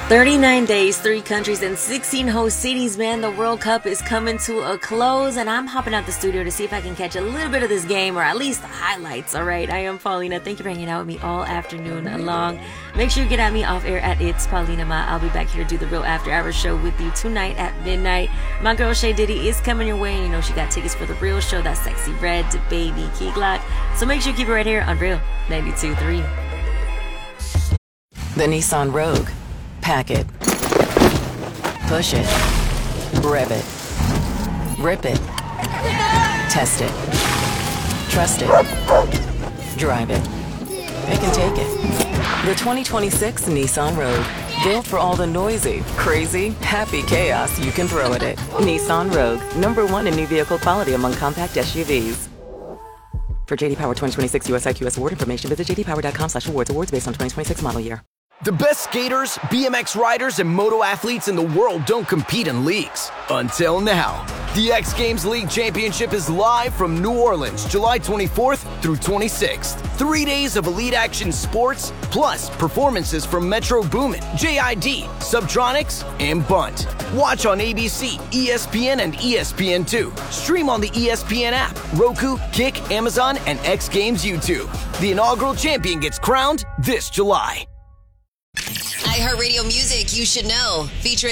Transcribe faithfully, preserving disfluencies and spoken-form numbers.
thirty-nine days, three countries, and sixteen host cities, man. The World Cup is coming to a close, and I'm hopping out the studio to see if I can catch a little bit of this game, or at least the highlights, all right? I am Paulina. Thank you for hanging out with me all afternoon long. Make sure you get at me off air at It's Paulina Ma. I'll be back here to do the Real After Hours show with you tonight at midnight. My girl Shay Diddy is coming your way, and you know she got tickets for the Real show. That's Sexy Red to Baby Key Glock. So make sure you keep it right here on Real ninety-two point three. The Nissan Rogue. Pack it. Push it. Rev it. Rip it. Test it. Trust it. Drive it. Pick and take it. The twenty twenty-six Nissan Rogue. Built for all the noisy, crazy, happy chaos you can throw at it. Nissan Rogue. Number one in new vehicle quality among compact S U Vs. For J D Power twenty twenty-six U S I Q S award information, visit j d power dot com slash awards. Awards based on twenty twenty-six model year. The best skaters, B M X riders, and moto athletes in the world don't compete in leagues. Until now. The X Games League Championship is live from New Orleans, July twenty-fourth through twenty-sixth. Three days of elite action sports, plus performances from Metro Boomin, J I D, Subtronics, and Bunt. Watch on A B C, E S P N, and E S P N two. Stream on the E S P N app, Roku, Kick, Amazon, and X Games YouTube. The inaugural champion gets crowned this July. iHeartRadio Music, You Should Know, featuring